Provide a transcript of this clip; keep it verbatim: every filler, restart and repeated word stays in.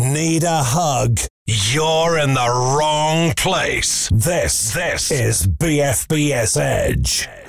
Need a hug? You're in the wrong place. This, this is B F B S Edge.